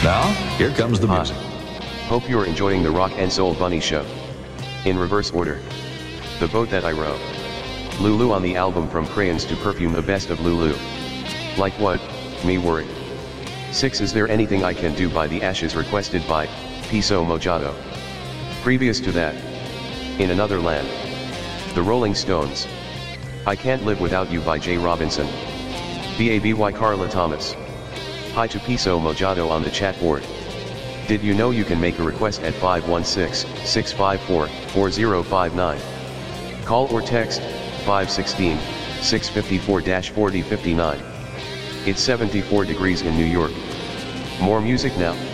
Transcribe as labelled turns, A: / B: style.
A: Now, here comes the
B: Hi.
A: music.
B: Hope you're enjoying the Rock and Soul Bunny Show. In reverse order. The Boat That I Row. Lulu on the album From Crayons to Perfume, the best of Lulu. Like what? Me worried. 6 Is There Anything I Can Do by The Ashes, requested by Piso Mojado. Previous to that, In Another Land. The Rolling Stones. I Can't Live Without You by Jay Robinson. BABY Carla Thomas. Hi to Piso Mojado on the chat board. Did you know you can make a request at 516-654-4059? Call or text 516-654-4059. It's 74 degrees in New York. More music now.